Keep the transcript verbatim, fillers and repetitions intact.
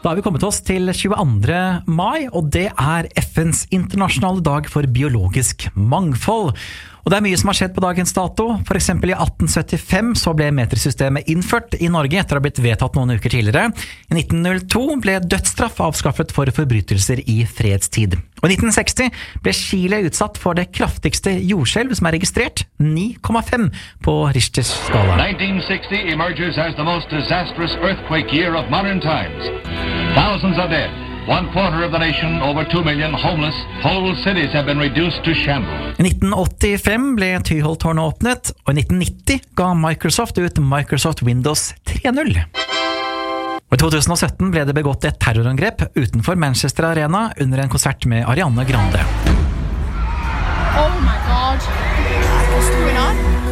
Da har vi kommet oss til tjueandre mai, og det er F N's internasjonale dag for biologisk mangfold. Og det er mye som har skjedd på dagens dato. For eksempel i atten syttifem så ble metersystemet innført i Norge etter å ha blitt vedtatt noen uker tidligere. I nitten null to ble dødsstraff avskaffet for forbrytelser i fredstid. Og i nitten seksti ble Chile utsatt for det kraftigste jordskjelv som er registrert, ni komma fem på Richters skala. nineteen sixty emerges as the most disastrous earthquake year of modern times. Thousands are dead. One quarter of the nation, over two million homeless, whole cities have been reduced to shambles. I nitten åttifem ble Tyholttårnet åpnet, og i nitten nitti ga Microsoft ut Microsoft Windows tre null. Og i to tusen og sytten ble det begått et terrorangrep utenfor Manchester Arena under en konsert med Ariana Grande. Oh my god. What's going on?